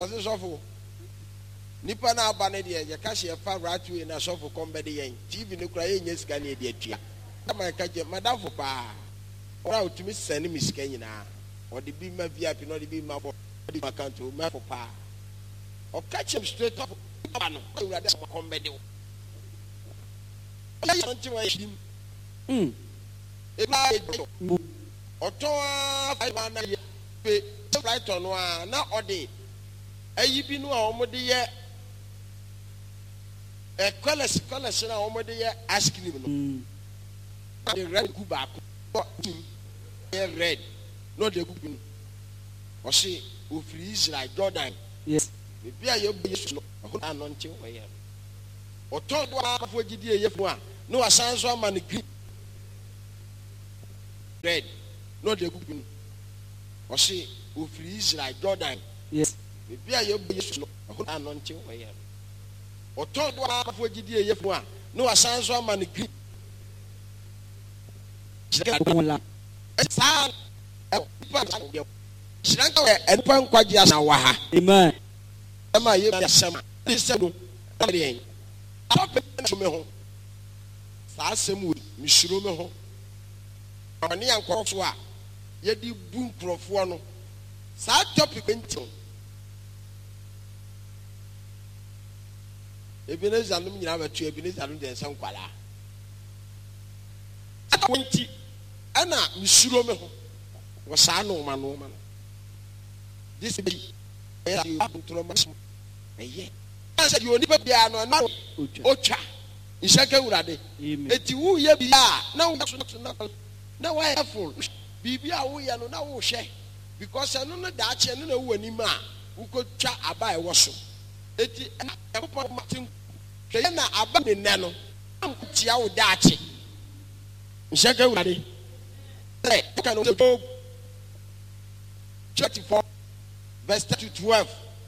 ɔse sɔfo nipa na aba ne deɛ yɛka hye yɛfa right way na sɔfo kɔmbɛde yɛn TV no kora yɛnyɛ sika ne yɛde atua kama yɛka gye madamfo paa ɔra otumi sɛne me sika nyinaa ɔde bi ma VIP na ɔde bi ma bɔ ɔde ma account o ma fo paa ɔka kyem straight up aba no awurade ama kɔmbɛde wo ɔyɛ nti wa yɛdim ɔtɔn afa na yɛ pe Brighton no a na ɔde ayi bi no a wɔde yɛ colors na wɔde yɛ ice cream no the red gu baako yɛ red no de gu no ɔse ofiri Israel Jordan yes bibi a yɛbɔ Yesu no ɔhɔ anɔnte wɔyɛ ɔtɔn do afɔ gidi yɛ fu a no wasan so ama no green red no de gu no ɔse ofiri Israel Jordan yes bibi a yɛbɔ Yesu no ɔhɔ anɔnte wɔyɛ ɔtɔn do afɔ gidi yɛ fu a no wasan so ama no green saa Shranka enipa nkwaji asa wa ha. Amen. Ema ye ya sama. Ni se no. Ade. Apa pe me ho. Saa asem wo misuro me ho. Oni yankofo a ye di bu nkrofo no. Saa topic nti. Ebeneza no nyina batu Ebeneza no de nsan kwala. Akwenti ana misuro me ho. Wo saa no ma no. This be control much. Eye. Say you nipa bia no na otwa. Ishaka urade. Eti wu ye bia na wo na why full. Bibia wo ye no na wo hwe. Because eno no da ache no na wo anim a wo kotwa aba e wo so. Eti ekopon matin hwe na aba ne ne no. Antia wo da ache. Ishaka urade. Say ka no 24 verse 12.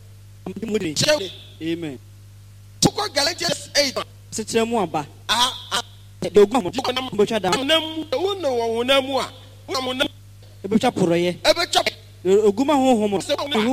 Amen. Tuko Galatians 8. Setremu aba. Dogu bocha da. Nam wono wo namu a. Ebecha poroye. Ebecha oguma honhom.